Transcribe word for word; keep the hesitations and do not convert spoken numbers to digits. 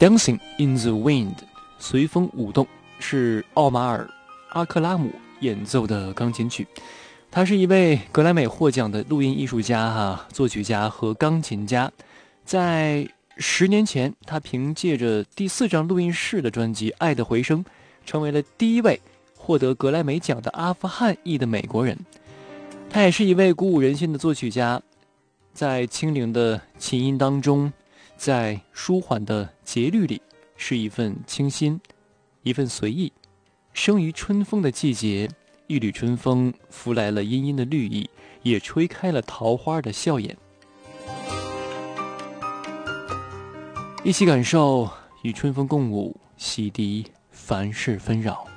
Dancing in the Wind 随风舞动是奥马尔·阿克拉姆演奏的钢琴曲。他是一位格莱美获奖的录音艺术家、啊、作曲家和钢琴家。在十年前，他凭借着第四张录音室的专辑《爱的回声》，成为了第一位获得格莱美奖的阿富汗裔的美国人。他也是一位鼓舞人心的作曲家，在轻灵的琴音当中，在舒缓的节律里，是一份清新，一份随意。生于春风的季节，一缕春风拂来了茵茵的绿意，也吹开了桃花的笑颜。一起感受与春风共舞，洗涤凡事纷扰。